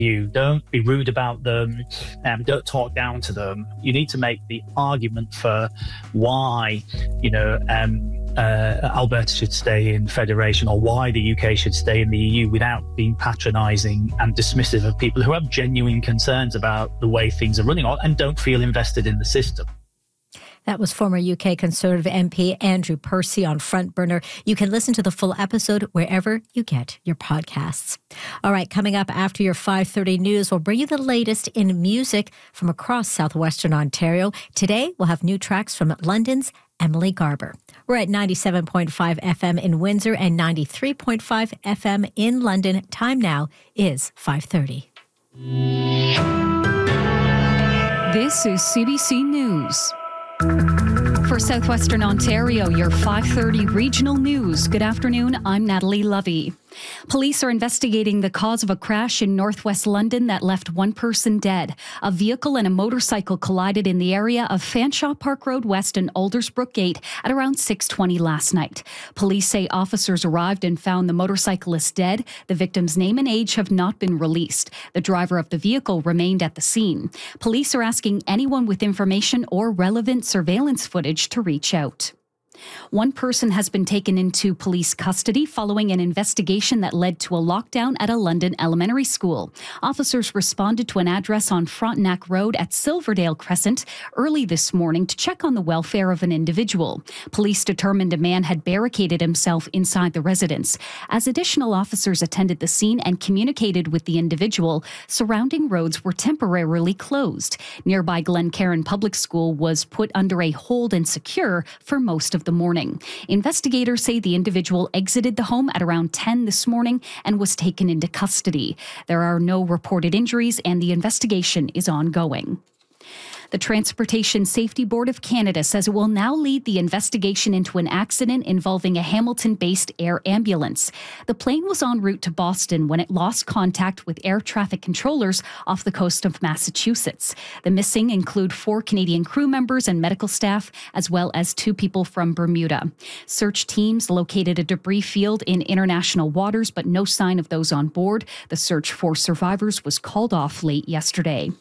You don't be rude about them, don't talk down to them. You need to make the argument for why, Alberta should stay in federation, or why the UK should stay in the EU, without being patronising and dismissive of people who have genuine concerns about the way things are running and don't feel invested in the system. That was former UK Conservative MP Andrew Percy on Front Burner. You can listen to the full episode wherever you get your podcasts. All right, coming up after your 5:30 news, we'll bring you the latest in music from across southwestern Ontario. Today, we'll have new tracks from London's Emily Garber. We're at 97.5 FM in Windsor and 93.5 FM in London. Time now is 5:30. This is CBC News. For Southwestern Ontario, your 5:30 regional news. Good afternoon, I'm Natalie Lovey. Police are investigating the cause of a crash in northwest London that left one person dead. A vehicle and a motorcycle collided in the area of Fanshawe Park Road West and Aldersbrook Gate at around 6:20 last night. Police say officers arrived and found the motorcyclist dead. The victim's name and age have not been released. The driver of the vehicle remained at the scene. Police are asking anyone with information or relevant surveillance footage to reach out. One person has been taken into police custody following an investigation that led to a lockdown at a London elementary school. Officers responded to an address on Frontenac Road at Silverdale Crescent early this morning to check on the welfare of an individual. Police determined a man had barricaded himself inside the residence. As additional officers attended the scene and communicated with the individual, surrounding roads were temporarily closed. Nearby Glencairn Public School was put under a hold and secure for most of the morning. Investigators say the individual exited the home at around 10 this morning and was taken into custody. There are no reported injuries and the investigation is ongoing. The Transportation Safety Board of Canada says it will now lead the investigation into an accident involving a Hamilton-based air ambulance. The plane was en route to Boston when it lost contact with air traffic controllers off the coast of Massachusetts. The missing include 4 Canadian crew members and medical staff, as well as 2 people from Bermuda. Search teams located a debris field in international waters, but no sign of those on board. The search for survivors was called off late yesterday.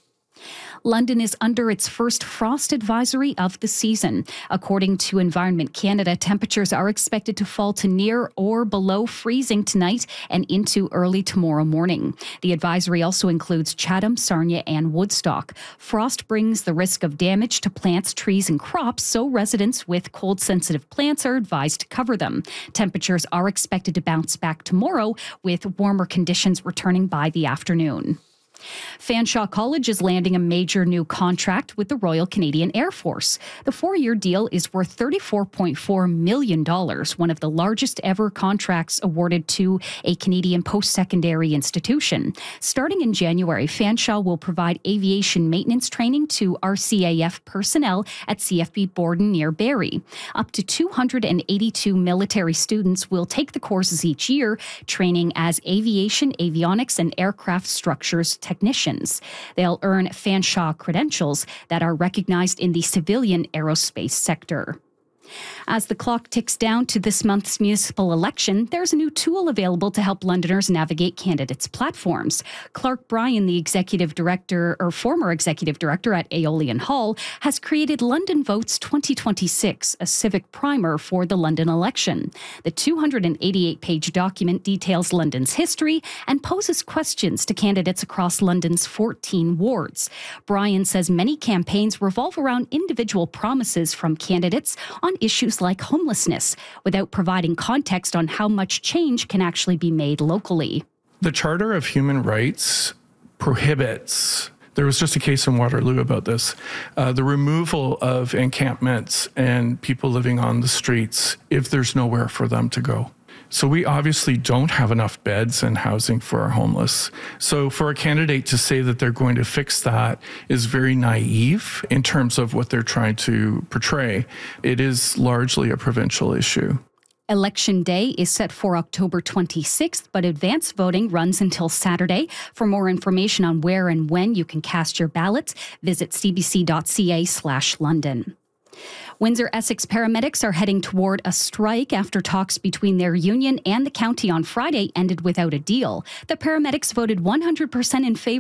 London is under its first frost advisory of the season. According to Environment Canada, temperatures are expected to fall to near or below freezing tonight and into early tomorrow morning. The advisory also includes Chatham, Sarnia, and Woodstock. Frost brings the risk of damage to plants, trees, and crops, so residents with cold-sensitive plants are advised to cover them. Temperatures are expected to bounce back tomorrow, with warmer conditions returning by the afternoon. Fanshawe College is landing a major new contract with the Royal Canadian Air Force. The 4-year deal is worth $34.4 million, one of the largest ever contracts awarded to a Canadian post-secondary institution. Starting in January, Fanshawe will provide aviation maintenance training to RCAF personnel at CFB Borden near Barrie. Up to 282 military students will take the courses each year, training as aviation, avionics, and aircraft structures technicians. They'll earn Fanshawe credentials that are recognized in the civilian aerospace sector. As the clock ticks down to this month's municipal election, there's a new tool available to help Londoners navigate candidates' platforms. Clark Bryan, the former executive director at Aeolian Hall, has created London Votes 2026, a civic primer for the London election. The 288-page document details London's history and poses questions to candidates across London's 14 wards. Bryan says many campaigns revolve around individual promises from candidates on issues like homelessness, without providing context on how much change can actually be made locally. The Charter of Human Rights prohibits, there was just a case in Waterloo about this, the removal of encampments and people living on the streets if there's nowhere for them to go. So we obviously don't have enough beds and housing for our homeless. So for a candidate to say that they're going to fix that is very naive in terms of what they're trying to portray. It is largely a provincial issue. Election Day is set for October 26th, but advance voting runs until Saturday. For more information on where and when you can cast your ballots, visit cbc.ca/London. Windsor-Essex paramedics are heading toward a strike after talks between their union and the county on Friday ended without a deal. The paramedics voted 100% in favor